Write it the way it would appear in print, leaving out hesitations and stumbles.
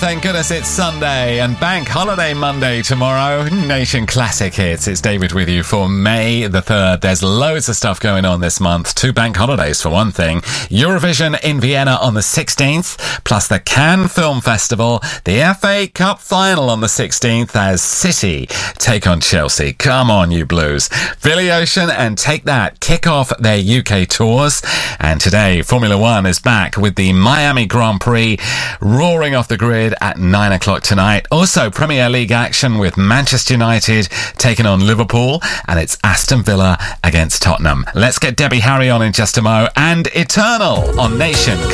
Thank goodness it's Sunday and Bank Holiday Monday tomorrow. Nation Classic Hits. It's David with you for May the 3rd. There's loads of stuff going on this month. 2 bank holidays for one thing. Eurovision in Vienna on the 16th, plus the Cannes Film Festival, the FA Cup final on the 16th as City take on Chelsea. Come on, you Blues. Billy Ocean and Take That kick off their UK tours. And today, Formula One is back with the Miami Grand Prix roaring off the grid at 9 o'clock tonight. Also, Premier League action with Manchester United taking on Liverpool, and it's Aston Villa against Tottenham. Let's get Debbie Harry on in just a mo, and Eternal on Nation